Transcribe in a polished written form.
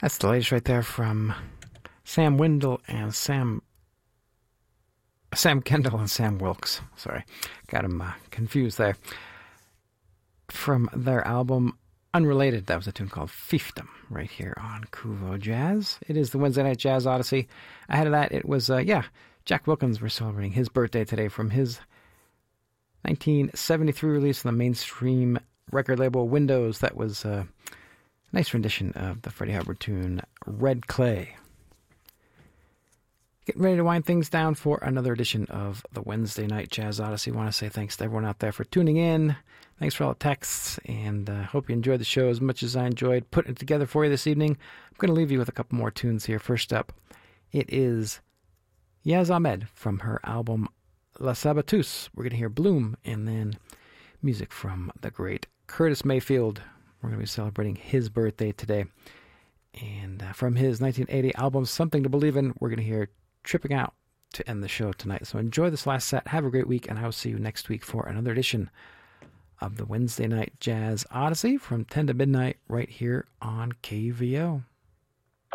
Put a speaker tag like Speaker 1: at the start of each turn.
Speaker 1: That's the latest right there from Sam Wendell and Sam Kendall and Sam Wilkes. Sorry, got him confused there. From their album Unrelated, that was a tune called Fiefdom right here on Kuvo Jazz. It is the Wednesday Night Jazz Odyssey. Ahead of that, it was, Jack Wilkins. We're celebrating his birthday today from his 1973 release on the mainstream record label Windows. That was a nice rendition of the Freddie Hubbard tune Red Clay. Getting ready to wind things down for another edition of the Wednesday Night Jazz Odyssey. I want to say thanks to everyone out there for tuning in. Thanks for all the texts, and hope you enjoyed the show as much as I enjoyed putting it together for you this evening. I'm going to leave you with a couple more tunes here. First up, it is Yaz Ahmed from her album La Sabatus. We're going to hear Bloom, and then music from the great Curtis Mayfield. We're going to be celebrating his birthday today. And from his 1980 album, Something to Believe In, we're going to hear Tripping Out to end the show tonight. So enjoy this last set. Have a great week, and I will see you next week for another edition of the Wednesday Night Jazz Odyssey from 10 to midnight right here on KVO.